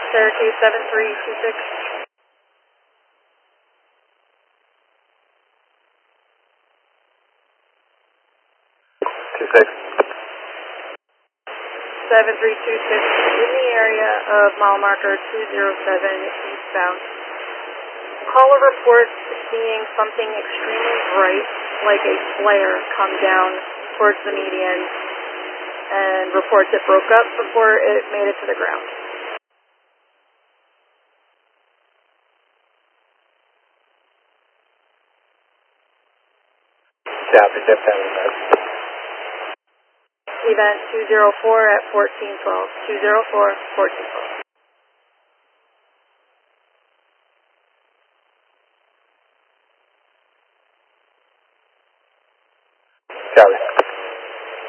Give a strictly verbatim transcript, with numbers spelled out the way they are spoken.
Syracuse seven three two six. two six. seven three two six in the area of mile marker two zero seven eastbound. Caller reports seeing something extremely bright, like a flare, come down towards the median, and reports it broke up before it made it to the ground. Copy, Jeff Hammond. Event two zero four at fourteen twelve. two zero four, fourteen twelve.